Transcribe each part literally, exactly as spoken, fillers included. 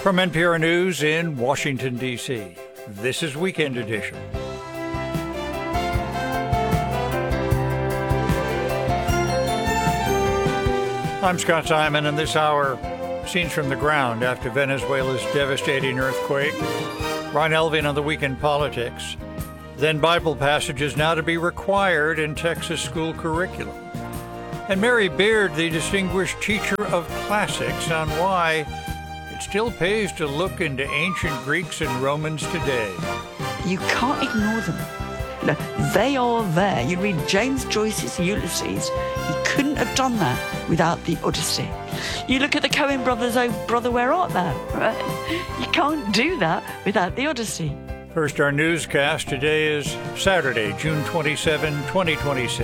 From N P R News in Washington, D C, this is Weekend Edition. I'm Scott Simon, and this hour, scenes from the ground after Venezuela's devastating earthquake. Ron Elving on the weekend politics. Then Bible passages now to be required in Texas school curriculum. And Mary Beard, the distinguished teacher of classics, on why it still pays to look into ancient Greeks and Romans today. You can't ignore them. No, they are there. You read James Joyce's Ulysses. He couldn't have done that without the Odyssey. You look at the Coen brothers, oh brother, where art thou? Right? You can't do that without the Odyssey. First, our newscast. Today is Saturday, June twenty-seventh, twenty twenty-six.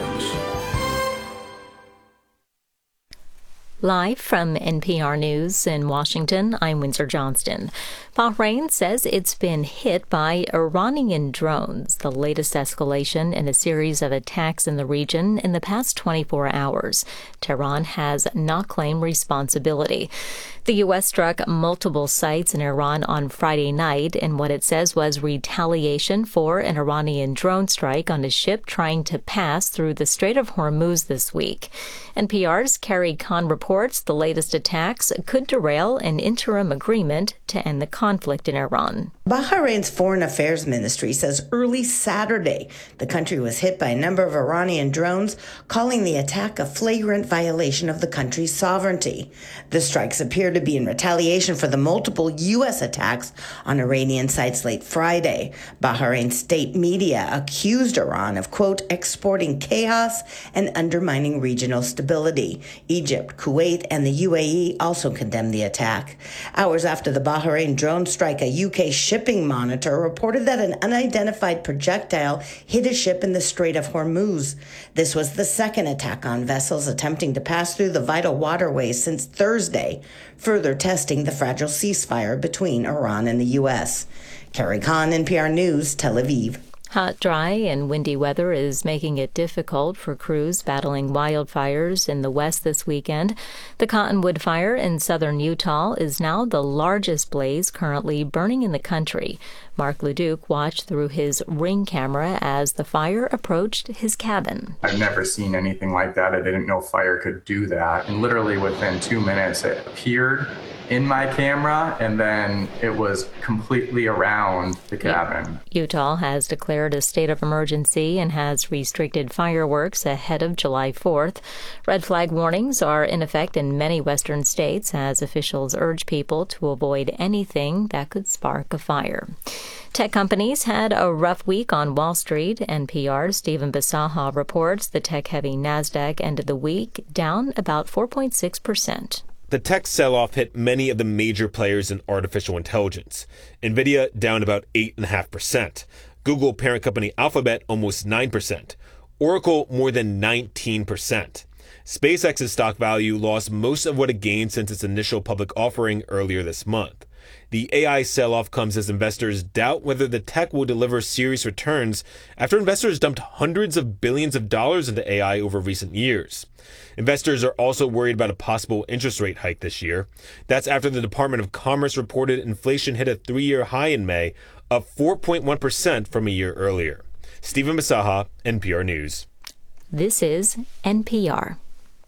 Live from N P R News in Washington, I'm Windsor Johnston. Bahrain says it's been hit by Iranian drones, the latest escalation in a series of attacks in the region in the past twenty-four hours. Tehran has not claimed responsibility. The U S struck multiple sites in Iran on Friday night in what it says was retaliation for an Iranian drone strike on a ship trying to pass through the Strait of Hormuz this week. N P R's Carrie Kahn reports the latest attacks could derail an interim agreement to end the conflict in Iran. Bahrain's Foreign Affairs Ministry says early Saturday the country was hit by a number of Iranian drones, calling the attack a flagrant violation of the country's sovereignty. The strikes appear to be in retaliation for the multiple U S attacks on Iranian sites late Friday. Bahrain state media accused Iran of, quote, exporting chaos and undermining regional stability. Egypt, Kuwait, and the U A E also condemned the attack. Hours after the Bahrain drone strike, a U K shipping monitor reported that an unidentified projectile hit a ship in the Strait of Hormuz. This was the second attack on vessels attempting to pass through the vital waterways since Thursday, further testing the fragile ceasefire between Iran and the U S. Carrie Kahn, N P R News, Tel Aviv. Hot, dry, and windy weather is making it difficult for crews battling wildfires in the west this weekend. The Cottonwood Fire in southern Utah is now the largest blaze currently burning in the country. Mark Leduc watched through his Ring camera as the fire approached his cabin. I've never seen anything like that. I didn't know fire could do that. And literally within two minutes, it appeared in my camera, and then it was completely around the cabin. Utah has declared a state of emergency and has restricted fireworks ahead of July fourth. Red flag warnings are in effect in many western states as officials urge people to avoid anything that could spark a fire. Tech companies had a rough week on Wall Street. N P R's Stephen Bisaha reports the tech-heavy NASDAQ ended the week down about four point six percent. The tech sell-off hit many of the major players in artificial intelligence. NVIDIA down about eight point five percent. Google parent company Alphabet almost nine percent. Oracle more than nineteen percent. SpaceX's stock value lost most of what it gained since its initial public offering earlier this month. The A I sell-off comes as investors doubt whether the tech will deliver serious returns after investors dumped hundreds of billions of dollars into A I over recent years. Investors are also worried about a possible interest rate hike this year. That's after the Department of Commerce reported inflation hit a three-year high in May, up four point one percent from a year earlier. Stephen Bisaha, N P R News. This is N P R.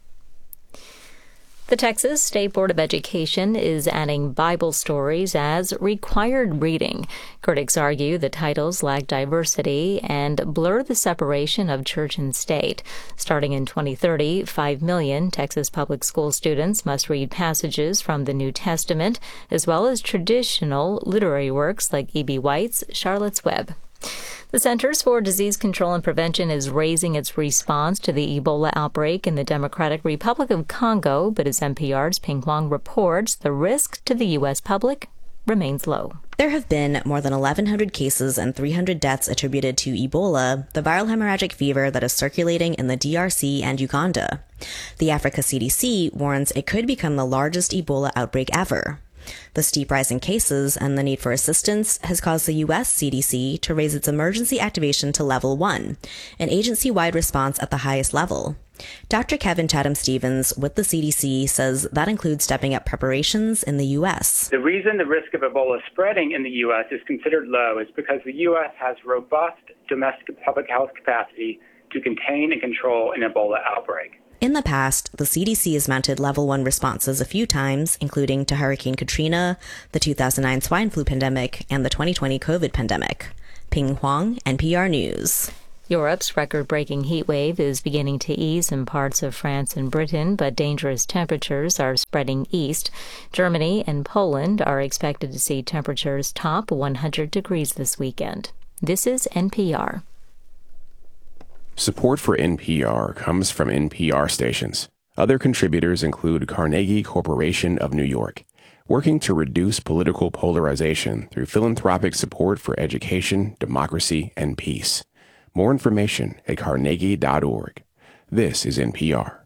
The Texas State Board of Education is adding Bible stories as required reading. Critics argue the titles lack diversity and blur the separation of church and state. Starting in twenty thirty, five million Texas public school students must read passages from the New Testament, as well as traditional literary works like E B White's Charlotte's Web. The Centers for Disease Control and Prevention is raising its response to the Ebola outbreak in the Democratic Republic of Congo, but as N P R's Ping Huang reports, the risk to the U S public remains low. There have been more than eleven hundred cases and three hundred deaths attributed to Ebola, the viral hemorrhagic fever that is circulating in the D R C and Uganda. The Africa C D C warns it could become the largest Ebola outbreak ever. The steep rise in cases and the need for assistance has caused the U S C D C to raise its emergency activation to level one, an agency-wide response at the highest level. Doctor Kevin Chatham-Stevens with the C D C says that includes stepping up preparations in the U S. The reason the risk of Ebola spreading in the U S is considered low is because the U S has robust domestic public health capacity to contain and control an Ebola outbreak. In the past, the C D C has mounted level one responses a few times, including to Hurricane Katrina, the two thousand nine swine flu pandemic, and the twenty twenty COVID pandemic. Ping Huang, N P R News. Europe's record-breaking heat wave is beginning to ease in parts of France and Britain, but dangerous temperatures are spreading east. Germany and Poland are expected to see temperatures top one hundred degrees this weekend. This is N P R. Support for N P R comes from N P R stations. Other contributors include Carnegie Corporation of New York, working to reduce political polarization through philanthropic support for education, democracy, and peace. More information at carnegie dot org. This is N P R.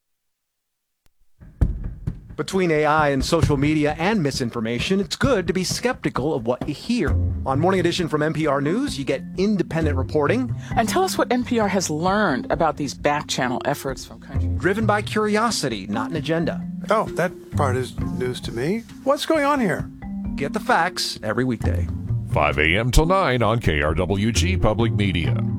Between A I and social media and misinformation, it's good to be skeptical of what you hear. On Morning Edition from N P R News, you get independent reporting. And tell us what N P R has learned about these back-channel efforts from countries. Driven by curiosity, not an agenda. Oh, that part is news to me. What's going on here? Get the facts every weekday. five a.m. till nine on K R W G Public Media.